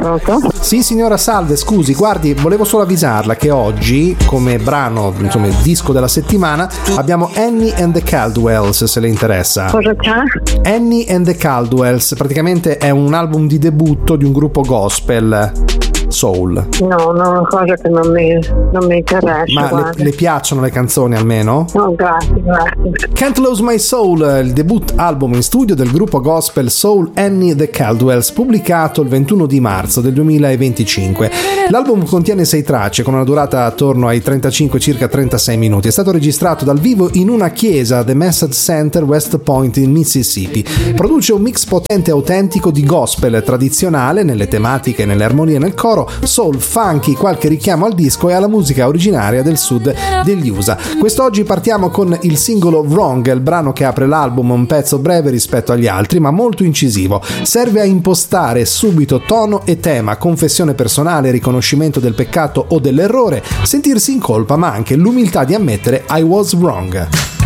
Pronto? Sì signora, salve, scusi, guardi, volevo solo avvisarla che oggi come brano, insomma il disco della settimana, abbiamo Annie and the Caldwells, se le interessa. Cosa c'è? Annie and the Caldwells praticamente è un album di debutto di un gruppo gospel soul. No, è una cosa che non mi interessa. Ma le piacciono le canzoni almeno? No, grazie. Can't Lose My Soul, il debut album in studio del gruppo gospel soul Annie the Caldwells, pubblicato il 21 di marzo del 2025. L'album contiene 6 tracce con una durata attorno ai 35, circa 36 minuti. È stato registrato dal vivo in una chiesa, The Message Center, West Point in Mississippi. Produce un mix potente e autentico di gospel tradizionale nelle tematiche, nelle armonie, nel coro, soul, funky, qualche richiamo al disco e alla musica originaria del sud degli USA. Quest'oggi partiamo con il singolo Wrong, il brano che apre l'album, un pezzo breve rispetto agli altri ma molto incisivo. Serve a impostare subito tono e tema, confessione personale, riconoscimento del peccato o dell'errore, sentirsi in colpa ma anche l'umiltà di ammettere I was wrong.